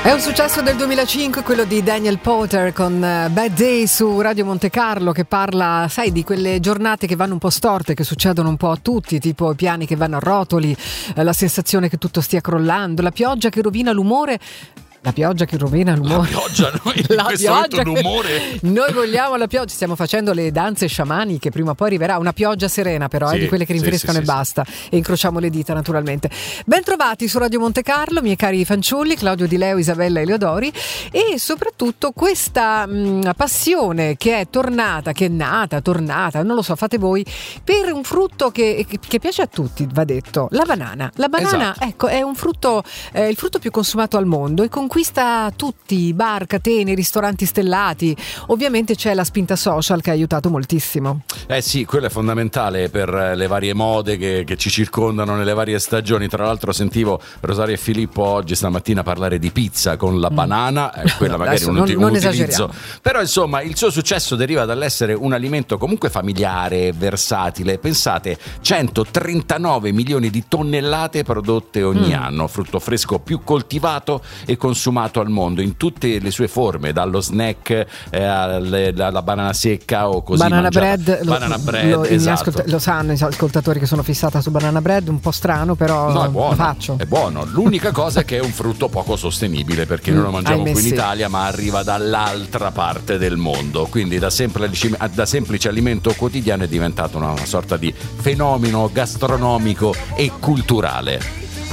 È un successo del 2005 quello di Daniel Powter con Bad Day su Radio Monte Carlo, che parla, sai, di quelle giornate che vanno un po' storte, che succedono un po' a tutti, tipo i piani che vanno a rotoli, la sensazione che tutto stia crollando, la pioggia che rovina l'umore. La pioggia che rovina l'umore. La pioggia, noi in questo momento l'umore. Noi vogliamo la pioggia, stiamo facendo le danze sciamaniche, prima o poi arriverà una pioggia serena, però sì, di quelle che rinfrescano e basta, e incrociamo le dita naturalmente. Ben trovati su Radio Monte Carlo, miei cari fanciulli, Claudio Di Leo, Isabella Eleodori, e soprattutto questa passione che è tornata, che è nata, tornata, non lo so, fate voi, per un frutto che piace a tutti, va detto, la banana. La banana, esatto. Ecco, è un frutto, il frutto più consumato al mondo e conquista tutti, bar, catene, ristoranti stellati. Ovviamente c'è la spinta social che ha aiutato moltissimo. Sì, quello è fondamentale per le varie mode che ci circondano nelle varie stagioni. Tra l'altro sentivo Rosaria e Filippo oggi stamattina parlare di pizza con la banana, quella magari un utilizzo. Però insomma il suo successo deriva dall'essere un alimento comunque familiare, versatile. Pensate, 139 milioni di tonnellate prodotte ogni anno, frutto fresco più coltivato e consumato al mondo in tutte le sue forme, dallo snack alla banana secca o così banana mangiata. bread, esatto. Lo sanno i ascoltatori che sono fissata su banana bread, un po' strano, però no, è buono, lo faccio. È buono. L'unica cosa è che è un frutto poco sostenibile, perché noi lo mangiamo qui in Italia, ma arriva dall'altra parte del mondo, quindi da semplice alimento quotidiano è diventato una sorta di fenomeno gastronomico e culturale.